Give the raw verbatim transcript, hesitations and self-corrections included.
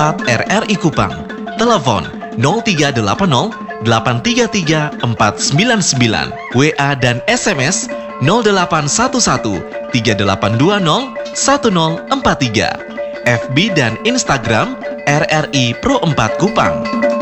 empat R R I Kupang. Telepon nol tiga delapan nol delapan tiga tiga empat sembilan sembilan. W A dan S M S nol delapan satu satu tiga delapan dua nol satu nol empat tiga. F B dan Instagram R R I Pro empat Kupang.